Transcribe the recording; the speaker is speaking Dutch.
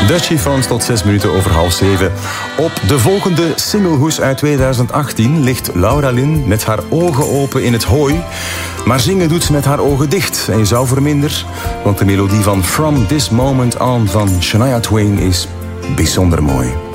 De Chiffons tot 6 minuten over 6:30. Op de volgende singlehoes uit 2018 ligt Laura Lynn met haar ogen open in het hooi. Maar zingen doet ze met haar ogen dicht. En je zou verminder, want de melodie van From This Moment On van Shania Twain is bijzonder mooi.